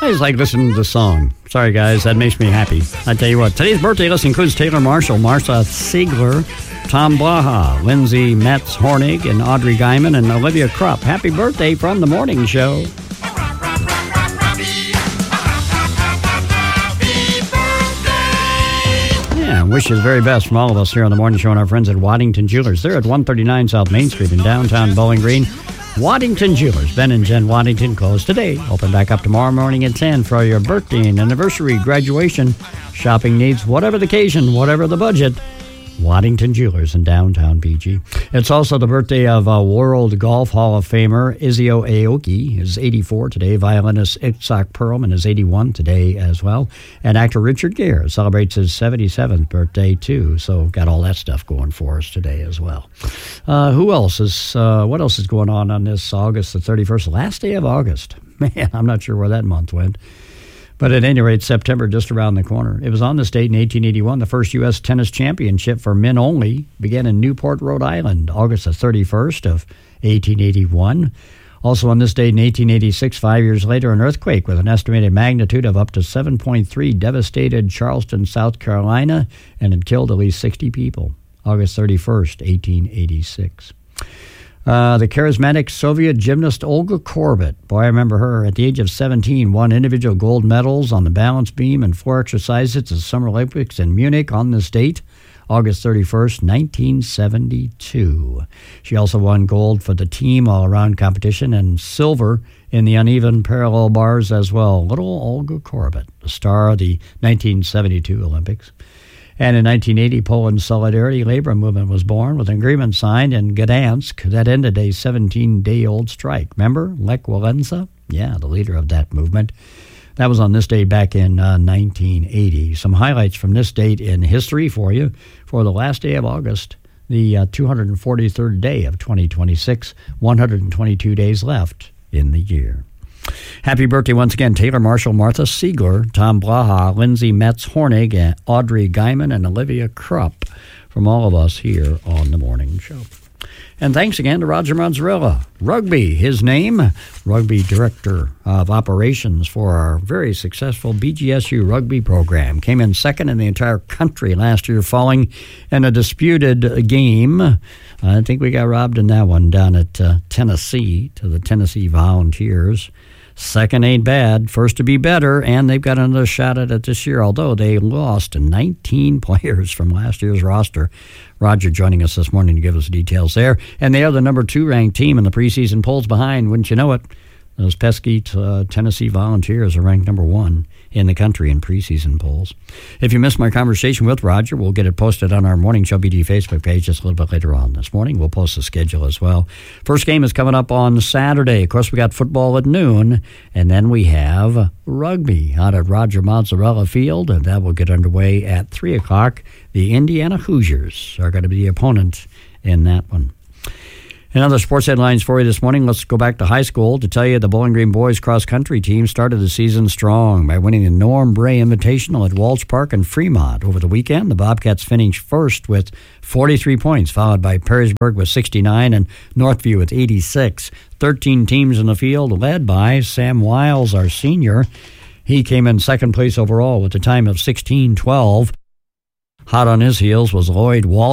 always like listening to the song. Sorry, guys, that makes me happy. I tell you what, today's birthday list includes Taylor Marshall, Martha Siegler, Tom Blaha, Lindsay Metz-Hornig, and Audrey Guyman, and Olivia Krupp. Happy birthday from The Morning Show. Yeah, wishes very best from all of us here on The Morning Show and our friends at Waddington Jewelers. They're at 139 South Main Street in downtown Bowling Green. Waddington Jewelers, Ben and Jen Waddington, closed today. Open back up tomorrow morning at 10 for your birthday and anniversary, graduation, shopping needs, whatever the occasion, whatever the budget. Waddington Jewelers in downtown PG. It's also the birthday of World Golf Hall of Famer Isio Aoki. He's 84 today. Violinist Itzhak Perlman is 81 today as well. And actor Richard Gere celebrates his 77th birthday too. So got all that stuff going for us today as well. What else is going on this August the 31st? Last day of August. Man, I'm not sure where that month went. But at any rate, September just around the corner. It was on this date in 1881. The first U.S. tennis championship for men only began in Newport, Rhode Island, August the 31st of 1881. Also on this date in 1886, 5 years later, an earthquake with an estimated magnitude of up to 7.3 devastated Charleston, South Carolina, and it killed at least 60 people. August 31st, 1886. The charismatic Soviet gymnast Olga Korbut, boy, I remember her, at the age of 17, won individual gold medals on the balance beam and floor exercises at the Summer Olympics in Munich on this date, August 31st, 1972. She also won gold for the team all-around competition and silver in the uneven parallel bars as well. Little Olga Korbut, the star of the 1972 Olympics. And in 1980, Poland's Solidarity Labor Movement was born with an agreement signed in Gdansk that ended a 17-day-old strike. Remember Lech Walesa? Yeah, the leader of that movement. That was on this date back in 1980. Some highlights from this date in history for you. For the last day of August, the 243rd day of 2026, 122 days left in the year. Happy birthday once again, Taylor Marshall, Martha Siegler, Tom Blaha, Lindsay Metz-Hornig, and Audrey Guyman, and Olivia Krupp from all of us here on The Morning Show. And thanks again to Roger Mozzarella. Rugby, his name, Rugby Director of Operations for our very successful BGSU rugby program. Came in second in the entire country last year, falling in a disputed game. I think we got robbed in that one down at Tennessee, to the Tennessee Volunteers. Second ain't bad, first to be better, and they've got another shot at it this year, although they lost 19 players from last year's roster. Roger joining us this morning to give us details there. And they are the number 2 ranked team in the preseason polls behind, wouldn't you know it, those pesky Tennessee Volunteers are ranked number 1 in the country in preseason polls. If you missed my conversation with Roger, we'll get it posted on our Morning Show BD Facebook page just a little bit later on this morning. We'll post the schedule as well. First game is coming up on Saturday. Of course, we got football at noon, and then we have rugby out at Roger Mozzarella Field, and that will get underway at 3 o'clock. The Indiana Hoosiers are going to be the opponent in that one. And other sports headlines for you this morning. Let's go back to high school to tell you the Bowling Green boys cross-country team started the season strong by winning the Norm Bray Invitational at Walsh Park in Fremont. Over the weekend, the Bobcats finished first with 43 points, followed by Perrysburg with 69 and Northview with 86. 13 teams in the field, led by Sam Wiles, our senior. He came in second place overall with a time of 16:12. Hot on his heels was Lloyd Wall.